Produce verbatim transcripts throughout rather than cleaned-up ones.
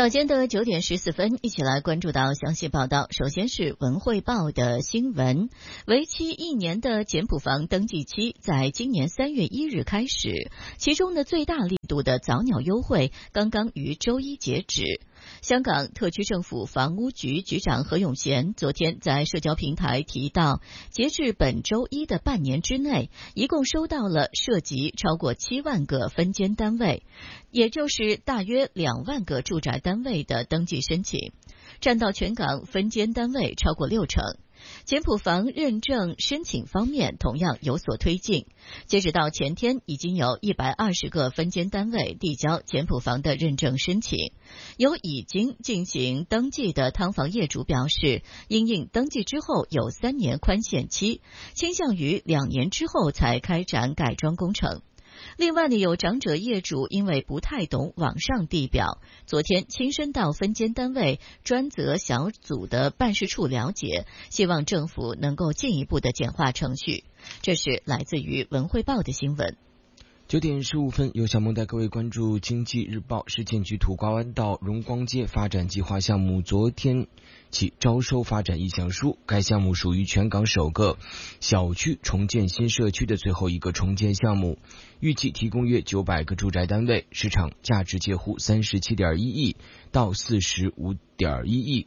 早间的九点十四分，一起来关注到详细报道。首先是文汇报的新闻，为期一年的简普房登记期在今年三月一日开始，其中的最大力度的早鸟优惠刚刚于周一截止。香港特区政府房屋局局长何永贤昨天在社交平台提到，截至本周一的半年之内，一共收到了涉及超过七万个分间单位，也就是大约两万个住宅单位的登记申请，占到全港分间单位超过六成。简普房认证申请方面同样有所推进，截止到前天，已经有一百二十个分间单位递交简普房的认证申请。有已经进行登记的汤房业主表示，因应登记之后有三年宽限期，倾向于两年之后才开展改装工程。另外呢，有长者业主因为不太懂网上地表，昨天亲身到分间单位专责小组的办事处了解，希望政府能够进一步的简化程序。这是来自于文汇报的新闻。 九点十五分，由小梦带各位关注经济日报。市建局土瓜湾道荣光街发展计划项目昨天起招收发展意向书，该项目属于全港首个小区重建新社区的最后一个重建项目，预计提供约九百个住宅单位，市场价值介乎三十七点一亿到四十五点一亿。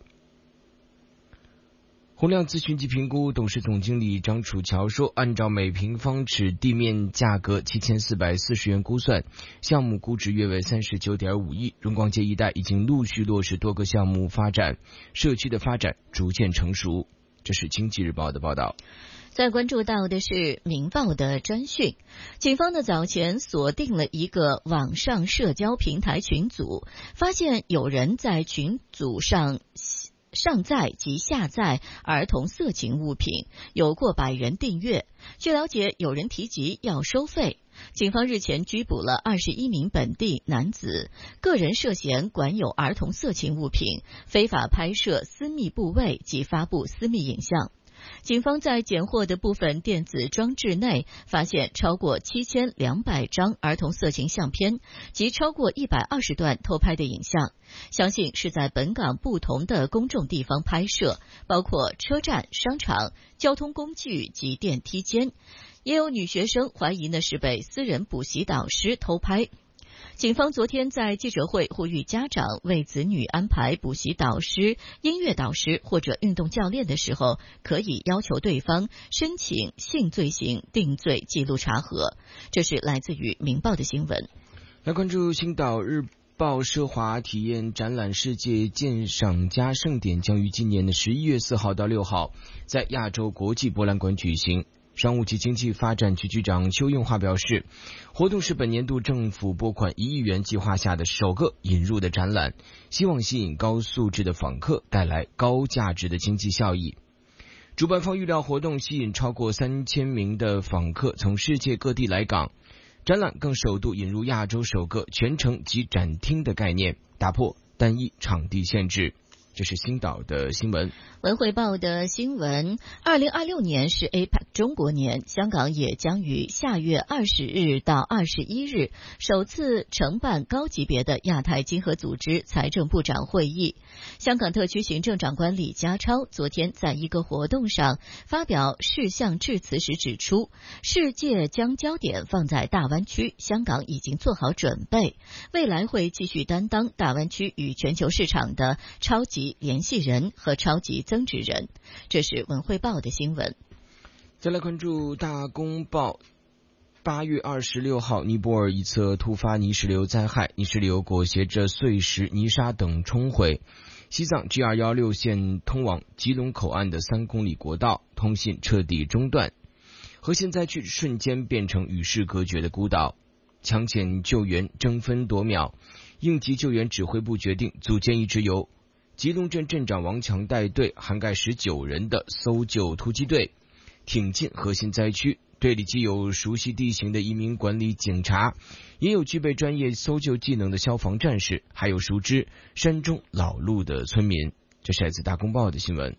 宏亮咨询及评估董事总经理张楚乔说，按照每平方尺地面价格七千四百四十元估算，项目估值约为 三十九点五亿。荣光街一带已经陆续落实多个项目发展，社区的发展逐渐成熟。这是经济日报的报道。 再关注到的是明报的专讯，警方的早前锁定了一个网上社交平台群组，发现有人在群组上上载及下载儿童色情物品，有过百人订阅。据了解，有人提及要收费。警方日前拘捕了二十一名本地男子，个人涉嫌管有儿童色情物品、非法拍摄私密部位及发布私密影像。警方在检获的部分电子装置内发现超过七千两百张儿童色情相片及超过一百二十段偷拍的影像，相信是在本港不同的公众地方拍摄，包括车站、商场、交通工具及电梯间。也有女学生怀疑呢是被私人补习导师偷拍。警方昨天在记者会呼吁家长为子女安排补习导师、音乐导师或者运动教练的时候，可以要求对方申请性罪行定罪记录查核。这是来自于明报的新闻。 来关注星岛日报奢华体验展览世界鉴赏家盛典将于今年的十一月四号到六号在亚洲国际博览馆举行。商务及经济发展局局长邱应华表示，活动是本年度政府拨款一亿元计划下的首个引入的展览，希望吸引高素质的访客，带来高价值的经济效益。主办方预料活动吸引超过三千名的访客从世界各地来港，展览更首度引入亚洲首个全程及展厅的概念，打破单一场地限制。这是星岛的新闻。 文汇报的新闻，二零二六年是 A P E C 中国年，香港也将于下月二十日到二十一日首次承办高级别的亚太经合组织财政部长会议。香港特区行政长官李家超昨天在一个活动上发表事项致辞时指出，世界将焦点放在大湾区，香港已经做好准备，未来会继续担当大湾区与全球市场的超级联系人和超级增值人。这是文汇报的新闻。 再来关注大公报。八月二十六号，尼泊尔一侧突发泥石流灾害，泥石流裹挟着碎石、泥沙等冲毁西藏 G 二一六 线通往吉隆口岸的三公里国道，通信彻底中断，核心灾区瞬间变成与世隔绝的孤岛。抢险救援争分夺秒，应急救援指挥部决定组建一支由吉隆镇镇长王强带队，涵盖十九人的搜救突击队，挺进核心灾区。队里既有熟悉地形的移民管理警察，也有具备专业搜救技能的消防战士，还有熟知山中老路的村民。这是来自大公报的新闻。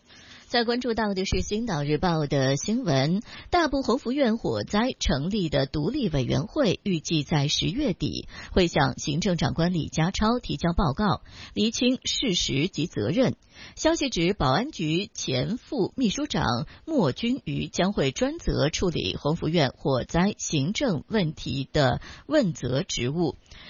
再关注到的是《星岛日报》的新闻，大埔鸿福苑火灾成立的独立委员会预计在十月底会向行政长官李家超提交报告，厘清事实及责任。消息指，保安局前副秘书长莫君瑜将会专责处理鸿福苑火灾行政问题的问责职务。